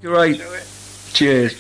Great. Cheers.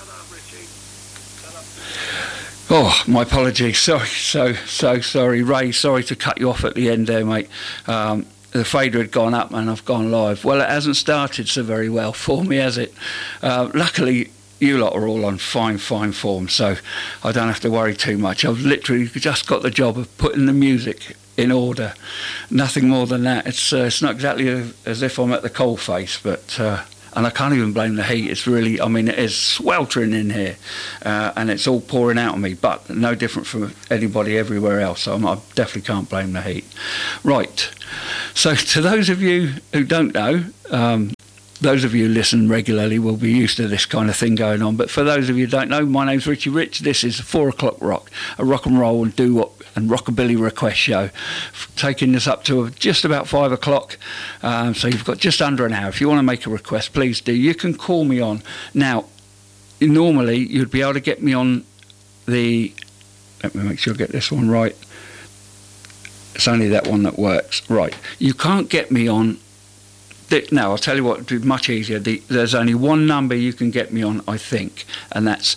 Oh, my apologies. Sorry, so sorry, Ray. Sorry to cut you off at the end there, mate. The fader had gone up and I've gone live. Well, it hasn't started so very well for me, has it? Luckily, you lot are all on fine form, so I don't have to worry too much. I've literally just got the job of putting the music in order. Nothing more than that. It's not exactly as if I'm at the coalface, but... and I can't even blame the heat. It's really, I mean, it is sweltering in here, and it's all pouring out on me, but no different from anybody everywhere else, so I definitely can't blame the heat. Right, so to those of you who don't know, those of you who listen regularly will be used to this kind of thing going on, but for those of you who don't know, my name's Richie Rich. This is 4 O'Clock Rock, a rock and roll and doo-wop and rockabilly request show, taking this up to just about 5 o'clock, so you've got just under an hour. If you want to make a request, please do. You can call me on. Now, normally you'd be able to get me on the, let me make sure I get this one right, it's only that one that works. Right, you can't get me on, now I'll tell you what, it'd be much easier. There's only one number you can get me on, I think, and that's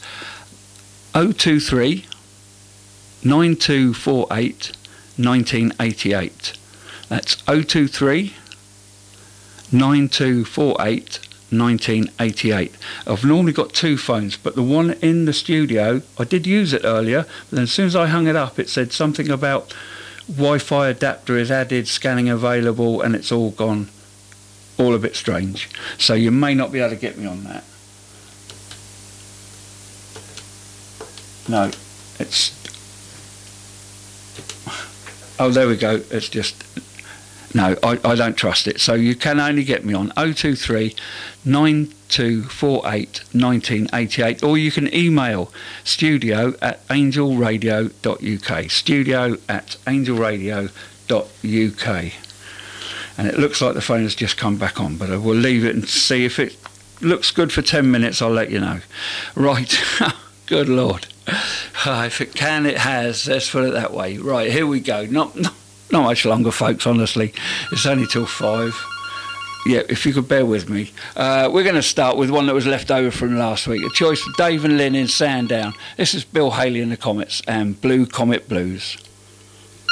023 9248 1988. That's 023 9248 1988. I've normally got two phones, but the one in the studio, I did use it earlier, but then as soon as I hung it up, it said something about Wi-Fi adapter is added, scanning available, and it's all gone, all a bit strange. So you may not be able to get me on that. No, it's... Oh, there we go. It's just... No, I don't trust it. So you can only get me on 023 9248 1988, or you can email studio@angelradio.uk. studio@angelradio.uk. And it looks like the phone has just come back on, but I will leave it and see if it looks good for 10 minutes. I'll let you know. Right. Good Lord. If it can, it has. Let's put it that way. Right, here we go. Not much longer, folks, honestly. It's only till 5. Yeah, if you could bear with me. We're going to start with one that was left over from last week. A choice of Dave and Lynn in Sandown. This is Bill Haley and the Comets and Blue Comet Blues.